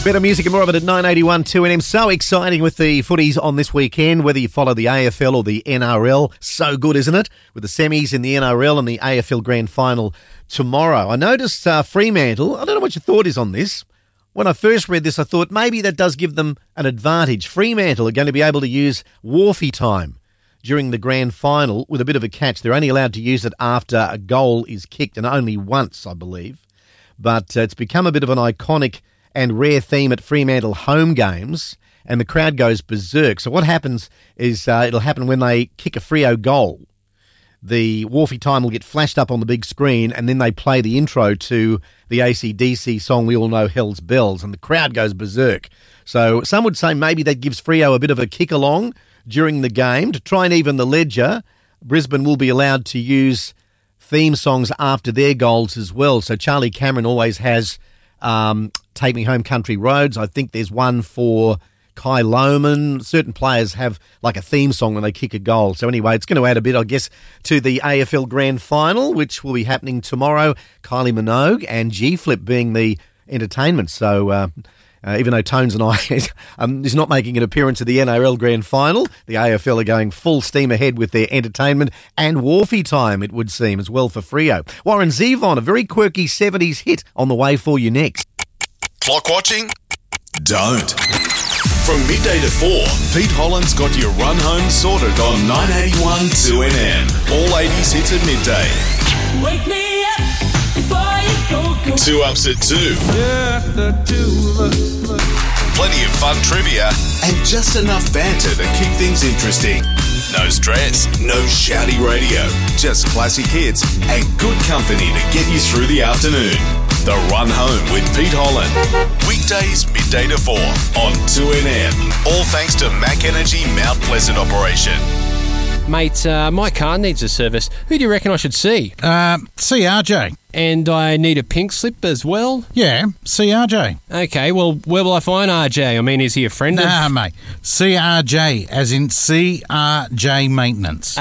Better music and more of it at 981 2NM. So exciting with the footies on this weekend, whether you follow the AFL or the NRL. So good, isn't it? With the semis in the NRL and the AFL Grand Final tomorrow. I noticed Fremantle, I don't know what your thought is on this. When I first read this, I thought maybe that does give them an advantage. Fremantle are going to be able to use Wharfie time during the Grand Final with a bit of a catch. They're only allowed to use it after a goal is kicked, and only once, I believe. But it's become a bit of an iconic and rare theme at Fremantle home games, and the crowd goes berserk. So what happens is it'll happen when they kick a Freo goal. The Wharfie time will get flashed up on the big screen, and then they play the intro to the AC/DC song we all know, Hell's Bells, and the crowd goes berserk. So some would say maybe that gives Freo a bit of a kick along during the game to try and even the ledger. Brisbane will be allowed to use theme songs after their goals as well. So Charlie Cameron always has Take Me Home Country Roads. I think there's one for Kai Lohman. Certain players have like a theme song when they kick a goal. So anyway, it's going to add a bit, I guess, to the AFL Grand Final, which will be happening tomorrow. Kylie Minogue and G-Flip being the entertainment. So even though Tones and I is not making an appearance at the NRL Grand Final, the AFL are going full steam ahead with their entertainment and Wharfie time, it would seem, as well for Freo. Warren Zevon, a very quirky 70s hit on the way for you next. Clock watching? Don't. From midday to 4, Pete Holland's got your run home sorted on 981 2NM. All 80s hits at midday. Wake me up before you go. 2 Ups at 2. Just the two of us. Plenty of fun trivia and just enough banter to keep things interesting. No stress, no shouty radio, just classic hits and good company to get you through the afternoon. The Run Home with Pete Holland. Weekdays midday to 4 on 2NM. All thanks to Mac Energy Mount Pleasant operation. Mate, my car needs a service. Who do you reckon I should see? See RJ. And I need a pink slip as well? Yeah, see RJ. Okay, well, where will I find RJ? I mean, is he a friend of... Nah, mate. CRJ, as in CRJ Maintenance.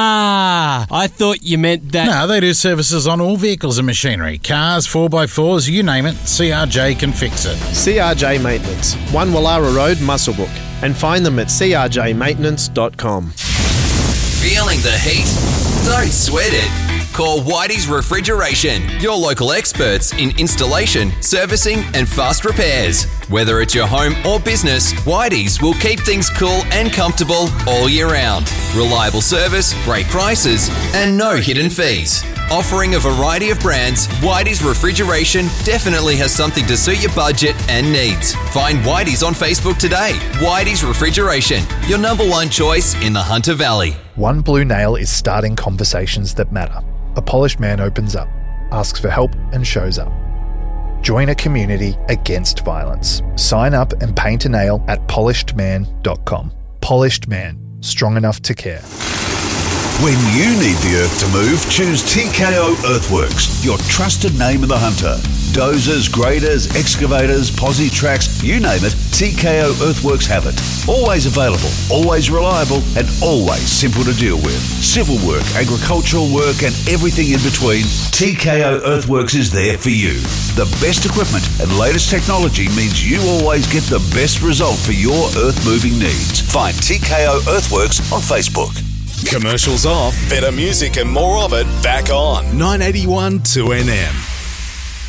Ah, I thought you meant that... No, they do services on all vehicles and machinery. Cars, 4x4s, you name it, CRJ can fix it. CRJ Maintenance, 1 Wallara Road, Muswellbrook. And find them at crjmaintenance.com. Feeling the heat? Don't sweat it. Call Whitey's Refrigeration, your local experts in installation, servicing and fast repairs. Whether it's your home or business, Whitey's will keep things cool and comfortable all year round. Reliable service, great prices and no hidden fees. Offering a variety of brands, Whitey's Refrigeration definitely has something to suit your budget and needs. Find Whitey's on Facebook today. Whitey's Refrigeration, your number one choice in the Hunter Valley. One Blue Nail is starting conversations that matter. A polished man opens up, asks for help and shows up. Join a community against violence. Sign up and paint a nail at polishedman.com. Polished Man, strong enough to care. When you need the earth to move, choose TKO Earthworks, your trusted name in the Hunter. Dozers, graders, excavators, posi tracks, you name it, TKO Earthworks have it. Always available, always reliable, and always simple to deal with. Civil work, agricultural work, and everything in between, TKO Earthworks is there for you. The best equipment and latest technology means you always get the best result for your earth-moving needs. Find TKO Earthworks on Facebook. Commercials off, better music and more of it back on 981 2NM.